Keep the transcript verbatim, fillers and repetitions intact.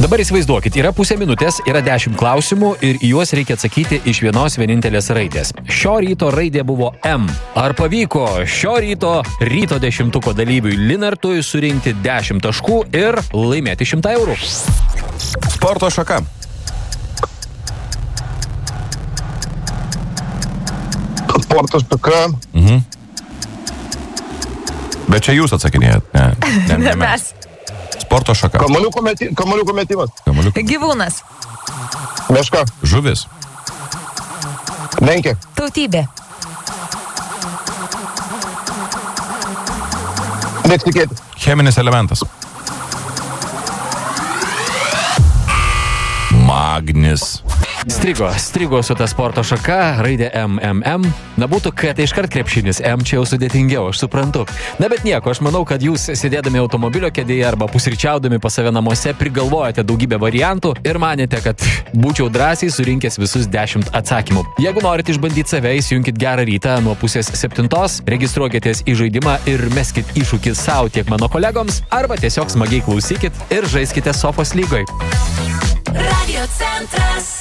Dabar įsivaizduokit, yra pusė minutės, yra dešimt klausimų ir į juos reikia atsakyti iš vienos vienintelės raidės. Šio ryto raidė buvo M. Ar pavyko šio ryto ryto dešimtuko dalyviui Linartui surinkti dešimt taškų ir laimėti šimtą eurų? Sporto šaka. Sporto šaka. Mhm. Bet čia jūs atsakinėjat, ne, ne, ne mes. Sporto šaka. Kamuoliuko meti, kamuoliuko metimas. Kamuoliuko. Gyvūnas. Meška. Žuvis. Menkė. Tautybė. Nieks tikėti. Cheminis elementas. Magnis. Strigo, strigo su ta sporto šaka, raidė M, M, M. Na būtų, kad iškart krepšinis, M čia jau sudėtingiau, aš suprantu. Na bet nieko, aš manau, kad jūs sėdėdami automobilio kėdėje arba pusryčiaudami pas save namuose prigalvojate daugybę variantų ir manėte, kad būčiau drąsiai surinkęs visus dešimt atsakymų. Jeigu norite išbandyti save, įsijunkit gerą rytą nuo pusės septintos, registruokitės į žaidimą ir meskit iššūkį savo tiek mano kolegoms, arba tiesiog smagiai klausykit ir žaiskite Sofos lygoj. Radio Centras.